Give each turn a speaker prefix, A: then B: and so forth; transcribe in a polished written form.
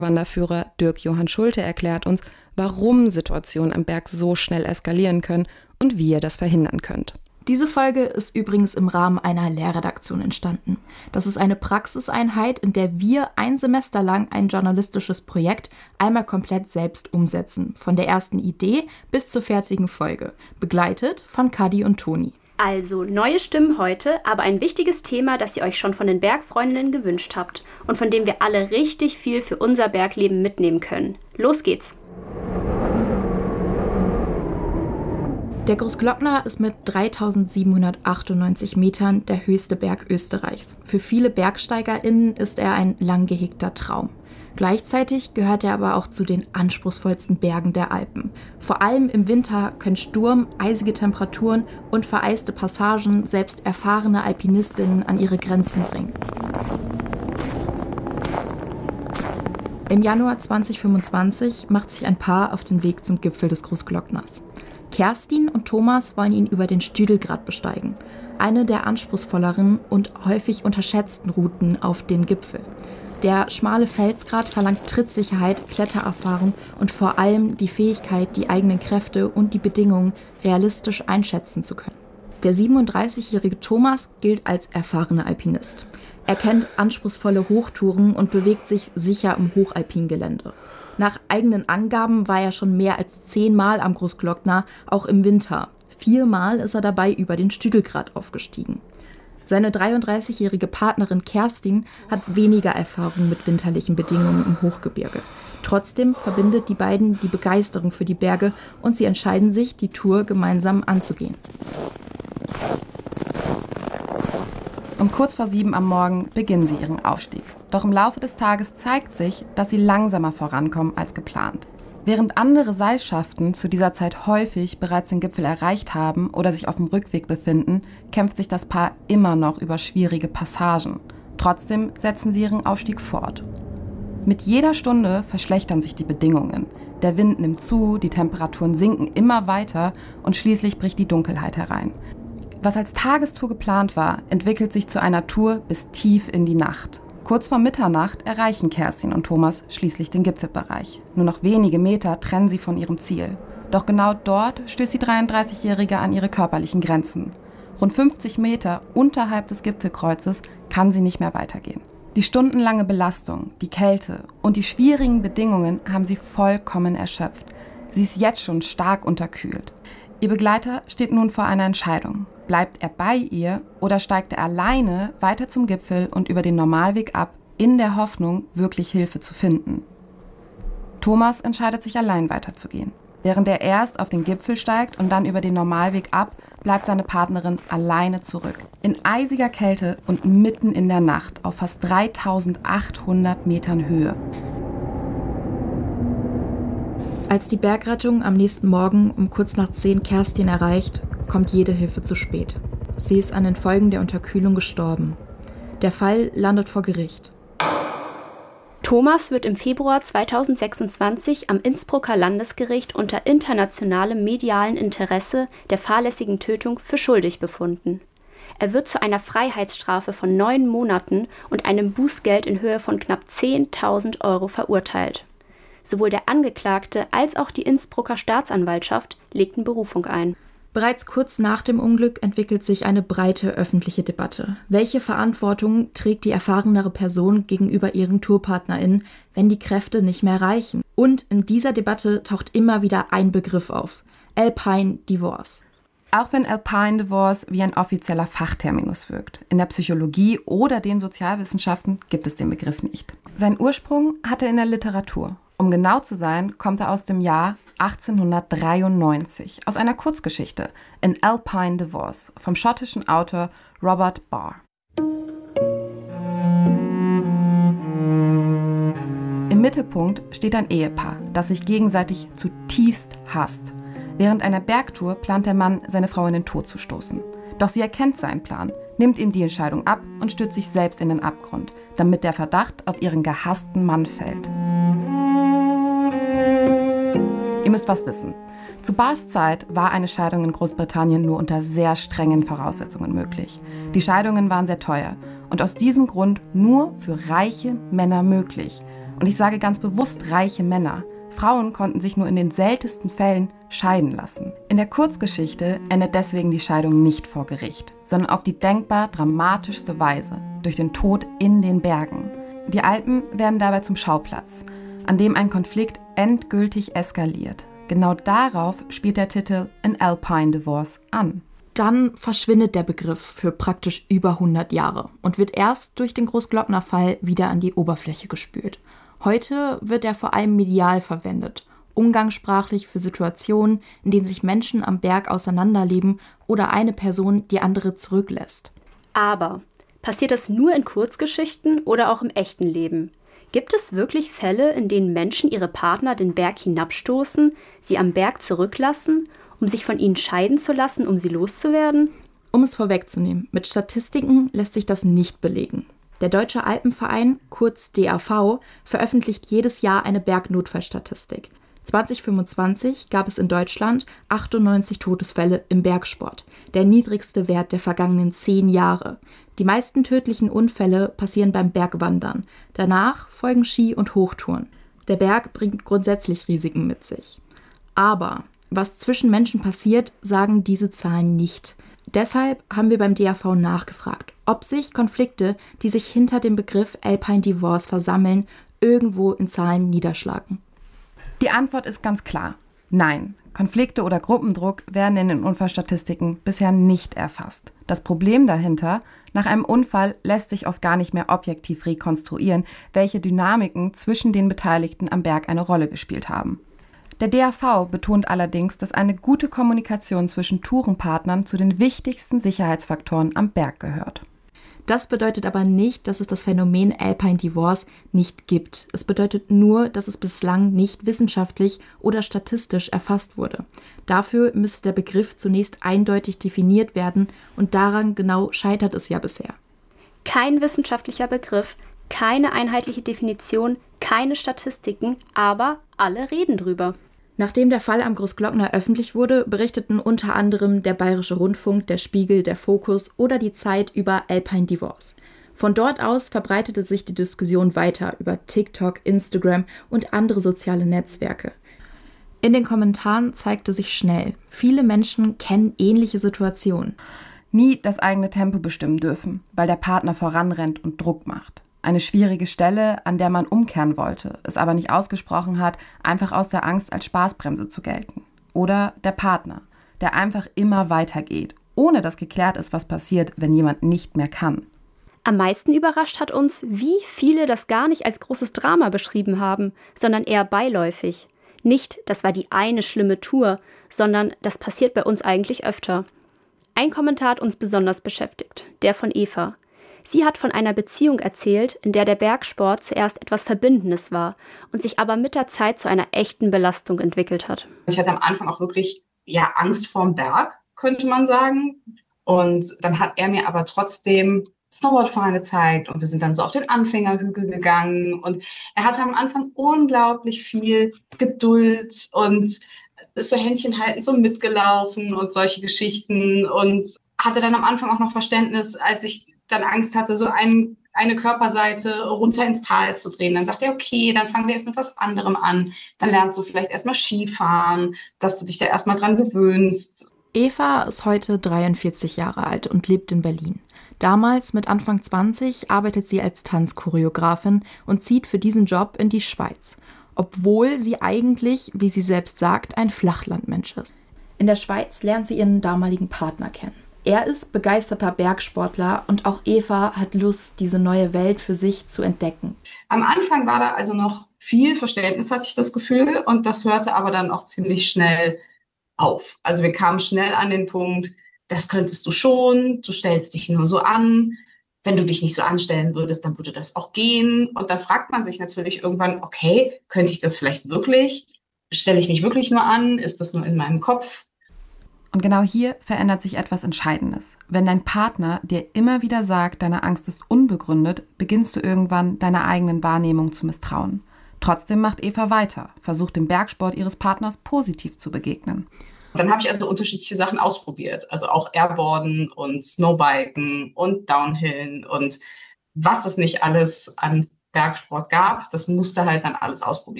A: Wanderführer Dirk-Johann Schulte erklärt uns, warum Situationen am Berg so schnell eskalieren können und wie ihr das verhindern könnt.
B: Diese Folge ist übrigens im Rahmen einer Lehrredaktion entstanden. Das ist eine Praxiseinheit, in der wir ein Semester lang ein journalistisches Projekt einmal komplett selbst umsetzen. Von der ersten Idee bis zur fertigen Folge. Begleitet von Kadi und Toni.
C: Also neue Stimmen heute, aber ein wichtiges Thema, das ihr euch schon von den Bergfreundinnen gewünscht habt und von dem wir alle richtig viel für unser Bergleben mitnehmen können. Los geht's!
B: Der Großglockner ist mit 3.798 Metern der höchste Berg Österreichs. Für viele BergsteigerInnen ist er ein lang gehegter Traum. Gleichzeitig gehört er aber auch zu den anspruchsvollsten Bergen der Alpen. Vor allem im Winter können Sturm, eisige Temperaturen und vereiste Passagen selbst erfahrene Alpinistinnen an ihre Grenzen bringen. Im Januar 2025 macht sich ein Paar auf den Weg zum Gipfel des Großglockners. Kerstin und Thomas wollen ihn über den Stüdelgrat besteigen, eine der anspruchsvolleren und häufig unterschätzten Routen auf den Gipfel. Der schmale Felsgrat verlangt Trittsicherheit, Klettererfahrung und vor allem die Fähigkeit, die eigenen Kräfte und die Bedingungen realistisch einschätzen zu können. Der 37-jährige Thomas gilt als erfahrener Alpinist. Er kennt anspruchsvolle Hochtouren und bewegt sich sicher im Hochalpingelände. Nach eigenen Angaben war er schon mehr als 10 Mal am Großglockner, auch im Winter. 4 Mal ist er dabei über den Stüdelgrat aufgestiegen. Seine 33-jährige Partnerin Kerstin hat weniger Erfahrung mit winterlichen Bedingungen im Hochgebirge. Trotzdem verbindet die beiden die Begeisterung für die Berge und sie entscheiden sich, die Tour gemeinsam anzugehen.
A: Um kurz vor 7 am Morgen beginnen sie ihren Aufstieg. Doch im Laufe des Tages zeigt sich, dass sie langsamer vorankommen als geplant. Während andere Seilschaften zu dieser Zeit häufig bereits den Gipfel erreicht haben oder sich auf dem Rückweg befinden, kämpft sich das Paar immer noch über schwierige Passagen. Trotzdem setzen sie ihren Aufstieg fort. Mit jeder Stunde verschlechtern sich die Bedingungen. Der Wind nimmt zu, die Temperaturen sinken immer weiter und schließlich bricht die Dunkelheit herein. Was als Tagestour geplant war, entwickelt sich zu einer Tour bis tief in die Nacht. Kurz vor Mitternacht erreichen Kerstin und Thomas schließlich den Gipfelbereich. Nur noch wenige Meter trennen sie von ihrem Ziel. Doch genau dort stößt die 33-Jährige an ihre körperlichen Grenzen. Rund 50 Meter unterhalb des Gipfelkreuzes kann sie nicht mehr weitergehen. Die stundenlange Belastung, die Kälte und die schwierigen Bedingungen haben sie vollkommen erschöpft. Sie ist jetzt schon stark unterkühlt. Ihr Begleiter steht nun vor einer Entscheidung. Bleibt er bei ihr oder steigt er alleine weiter zum Gipfel und über den Normalweg ab, in der Hoffnung, wirklich Hilfe zu finden? Thomas entscheidet sich, allein weiterzugehen. Während er erst auf den Gipfel steigt und dann über den Normalweg ab, bleibt seine Partnerin alleine zurück. In eisiger Kälte und mitten in der Nacht auf fast 3.800 Metern Höhe.
B: Als die Bergrettung am nächsten Morgen um kurz nach 10 Kerstin erreicht, kommt jede Hilfe zu spät. Sie ist an den Folgen der Unterkühlung gestorben. Der Fall landet vor Gericht.
C: Thomas wird im Februar 2026 am Innsbrucker Landesgericht unter internationalem medialen Interesse der fahrlässigen Tötung für schuldig befunden. Er wird zu einer Freiheitsstrafe von 9 Monaten und einem Bußgeld in Höhe von knapp 10.000 € verurteilt. Sowohl der Angeklagte als auch die Innsbrucker Staatsanwaltschaft legten Berufung ein.
B: Bereits kurz nach dem Unglück entwickelt sich eine breite öffentliche Debatte. Welche Verantwortung trägt die erfahrenere Person gegenüber ihren TourpartnerInnen, wenn die Kräfte nicht mehr reichen? Und in dieser Debatte taucht immer wieder ein Begriff auf: Alpine Divorce.
A: Auch wenn Alpine Divorce wie ein offizieller Fachterminus wirkt, in der Psychologie oder den Sozialwissenschaften gibt es den Begriff nicht. Seinen Ursprung hat er in der Literatur. Um genau zu sein, kommt er aus dem Jahr 1893, aus einer Kurzgeschichte, An Alpine Divorce, vom schottischen Autor Robert Barr. Im Mittelpunkt steht ein Ehepaar, das sich gegenseitig zutiefst hasst. Während einer Bergtour plant der Mann, seine Frau in den Tod zu stoßen. Doch sie erkennt seinen Plan, nimmt ihm die Entscheidung ab und stürzt sich selbst in den Abgrund, damit der Verdacht auf ihren gehassten Mann fällt. Ihr müsst was wissen. Zu Barrs Zeit war eine Scheidung in Großbritannien nur unter sehr strengen Voraussetzungen möglich. Die Scheidungen waren sehr teuer und aus diesem Grund nur für reiche Männer möglich. Und ich sage ganz bewusst reiche Männer. Frauen konnten sich nur in den seltensten Fällen scheiden lassen. In der Kurzgeschichte endet deswegen die Scheidung nicht vor Gericht, sondern auf die denkbar dramatischste Weise, durch den Tod in den Bergen. Die Alpen werden dabei zum Schauplatz, an dem ein Konflikt endgültig eskaliert. Genau darauf spielt der Titel An Alpine Divorce an.
B: Dann verschwindet der Begriff für praktisch über 100 Jahre und wird erst durch den Großglocknerfall wieder an die Oberfläche gespült. Heute wird er vor allem medial verwendet, umgangssprachlich für Situationen, in denen sich Menschen am Berg auseinanderleben oder eine Person die andere zurücklässt.
C: Aber passiert das nur in Kurzgeschichten oder auch im echten Leben? Gibt es wirklich Fälle, in denen Menschen ihre Partner den Berg hinabstoßen, sie am Berg zurücklassen, um sich von ihnen scheiden zu lassen, um sie loszuwerden?
B: Um es vorwegzunehmen, mit Statistiken lässt sich das nicht belegen. Der Deutsche Alpenverein, kurz DAV, veröffentlicht jedes Jahr eine Bergnotfallstatistik. 2025 gab es in Deutschland 98 Todesfälle im Bergsport, der niedrigste Wert der vergangenen 10 Jahre. Die meisten tödlichen Unfälle passieren beim Bergwandern. Danach folgen Ski- und Hochtouren. Der Berg bringt grundsätzlich Risiken mit sich. Aber was zwischen Menschen passiert, sagen diese Zahlen nicht. Deshalb haben wir beim DAV nachgefragt, ob sich Konflikte, die sich hinter dem Begriff Alpine Divorce versammeln, irgendwo in Zahlen niederschlagen.
A: Die Antwort ist ganz klar. Nein, Konflikte oder Gruppendruck werden in den Unfallstatistiken bisher nicht erfasst. Das Problem dahinter: Nach einem Unfall lässt sich oft gar nicht mehr objektiv rekonstruieren, welche Dynamiken zwischen den Beteiligten am Berg eine Rolle gespielt haben. Der DAV betont allerdings, dass eine gute Kommunikation zwischen Tourenpartnern zu den wichtigsten Sicherheitsfaktoren am Berg gehört.
B: Das bedeutet aber nicht, dass es das Phänomen Alpine Divorce nicht gibt. Es bedeutet nur, dass es bislang nicht wissenschaftlich oder statistisch erfasst wurde. Dafür müsste der Begriff zunächst eindeutig definiert werden und daran genau scheitert es ja bisher.
C: Kein wissenschaftlicher Begriff, keine einheitliche Definition, keine Statistiken, aber alle reden drüber.
B: Nachdem der Fall am Großglockner öffentlich wurde, berichteten unter anderem der Bayerische Rundfunk, der Spiegel, der Fokus oder die Zeit über Alpine Divorce. Von dort aus verbreitete sich die Diskussion weiter über TikTok, Instagram und andere soziale Netzwerke. In den Kommentaren zeigte sich schnell, viele Menschen kennen ähnliche Situationen.
A: Nie das eigene Tempo bestimmen dürfen, weil der Partner voranrennt und Druck macht. Eine schwierige Stelle, an der man umkehren wollte, es aber nicht ausgesprochen hat, einfach aus der Angst als Spaßbremse zu gelten. Oder der Partner, der einfach immer weitergeht, ohne dass geklärt ist, was passiert, wenn jemand nicht mehr kann.
C: Am meisten überrascht hat uns, wie viele das gar nicht als großes Drama beschrieben haben, sondern eher beiläufig. Nicht, das war die eine schlimme Tour, sondern das passiert bei uns eigentlich öfter. Ein Kommentar hat uns besonders beschäftigt, der von Eva. Sie hat von einer Beziehung erzählt, in der der Bergsport zuerst etwas Verbindendes war und sich aber mit der Zeit zu einer echten Belastung entwickelt hat.
D: Ich hatte am Anfang auch wirklich Angst vorm Berg, könnte man sagen. Und dann hat er mir aber trotzdem Snowboardfahren gezeigt und wir sind dann so auf den Anfängerhügel gegangen. Und er hatte am Anfang unglaublich viel Geduld und ist so Händchen halten, so mitgelaufen und solche Geschichten. Und hatte dann am Anfang auch noch Verständnis, als ich dann Angst hatte, so eine Körperseite runter ins Tal zu drehen. Dann sagt er, okay, dann fangen wir erst mit was anderem an. Dann lernst du vielleicht erstmal Skifahren, dass du dich da erstmal dran gewöhnst.
B: Eva ist heute 43 Jahre alt und lebt in Berlin. Damals, mit Anfang 20, arbeitet sie als Tanzchoreografin und zieht für diesen Job in die Schweiz. Obwohl sie eigentlich, wie sie selbst sagt, ein Flachlandmensch ist. In der Schweiz lernt sie ihren damaligen Partner kennen. Er ist begeisterter Bergsportler und auch Eva hat Lust, diese neue Welt für sich zu entdecken.
D: Am Anfang war da also noch viel Verständnis, hatte ich das Gefühl, und das hörte aber dann auch ziemlich schnell auf. Also wir kamen schnell an den Punkt, das könntest du schon, du stellst dich nur so an. Wenn du dich nicht so anstellen würdest, dann würde das auch gehen. Und dann fragt man sich natürlich irgendwann, okay, könnte ich das vielleicht wirklich? Stelle ich mich wirklich nur an? Ist das nur in meinem Kopf?
A: Und genau hier verändert sich etwas Entscheidendes. Wenn dein Partner dir immer wieder sagt, deine Angst ist unbegründet, beginnst du irgendwann deiner eigenen Wahrnehmung zu misstrauen. Trotzdem macht Eva weiter, versucht dem Bergsport ihres Partners positiv zu begegnen.
D: Dann habe ich also unterschiedliche Sachen ausprobiert, also auch Airboarden und Snowbiken und Downhillen und was es nicht alles an Bergsport gab. Das musste halt dann alles ausprobiert